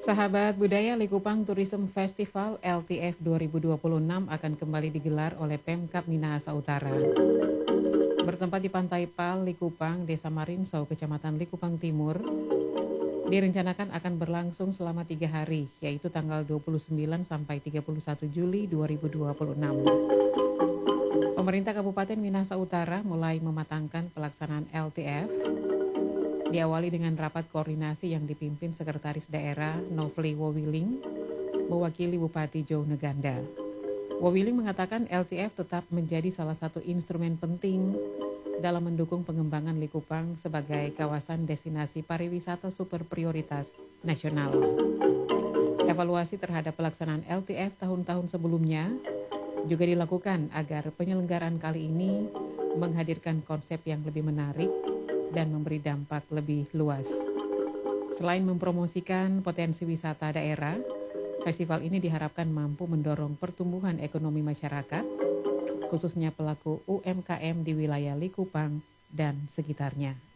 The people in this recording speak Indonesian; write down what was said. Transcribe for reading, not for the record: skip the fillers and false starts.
Sahabat budaya Likupang Tourism Festival LTF 2026 akan kembali digelar oleh Pemkab Minahasa Utara. Bertempat di Pantai Pal, Likupang, Desa Marinsau, Kecamatan Likupang Timur, direncanakan akan berlangsung selama 3 hari, yaitu tanggal 29 sampai 31 Juli 2026. Pemerintah Kabupaten Minahasa Utara mulai mematangkan pelaksanaan LTF, diawali dengan rapat koordinasi yang dipimpin Sekretaris Daerah Novely Wowiling, mewakili Bupati Jou Neganda. Wowiling mengatakan LTF tetap menjadi salah satu instrumen penting dalam mendukung pengembangan Likupang sebagai kawasan destinasi pariwisata super prioritas nasional. Evaluasi terhadap pelaksanaan LTF tahun-tahun sebelumnya juga dilakukan agar penyelenggaraan kali ini menghadirkan konsep yang lebih menarik dan memberi dampak lebih luas. Selain mempromosikan potensi wisata daerah, festival ini diharapkan mampu mendorong pertumbuhan ekonomi masyarakat, khususnya pelaku UMKM di wilayah Likupang dan sekitarnya.